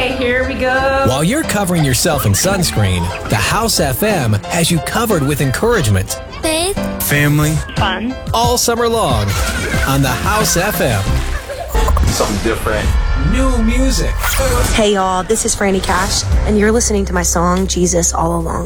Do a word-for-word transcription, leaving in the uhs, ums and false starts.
Okay, here we go. While you're covering yourself in sunscreen, the House F M has you covered with encouragement, faith, family, Fun. all summer long on the House F M. Something different. New music. Hey y'all, this is Franny Cash, and you're listening to my song, Jesus All Along.